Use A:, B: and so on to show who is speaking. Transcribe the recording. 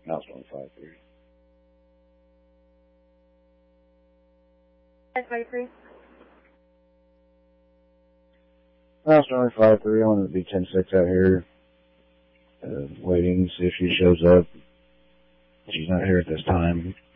A: House 153.
B: 553.
A: House 153, I wanted to be 10-6 out here. Waiting to see if she shows up. She's not here at this time.